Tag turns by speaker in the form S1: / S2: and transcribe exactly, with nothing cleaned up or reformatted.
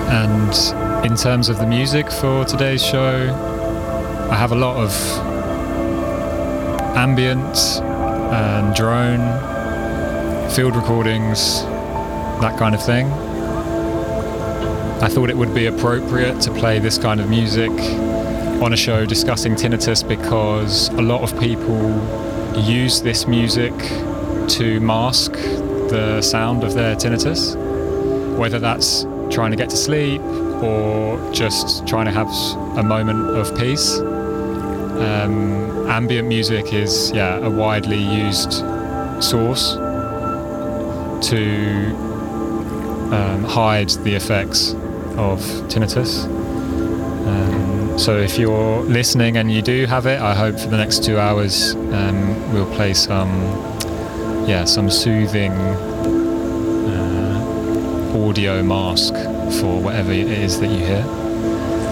S1: And in terms of the music for today's show, I have a lot of ambient and drone, field recordings, that kind of thing. I thought it would be appropriate to play this kind of music on a show discussing tinnitus because a lot of people use this music to mask the sound of their tinnitus, whether that's trying to get to sleep or just trying to have a moment of peace. Um, ambient music is yeah a widely used source to um, hide the effects of tinnitus. Um, so if you're listening and you do have it, I hope for the next two hours um, we'll play some yeah some soothing uh, audio mask for whatever it is that you hear.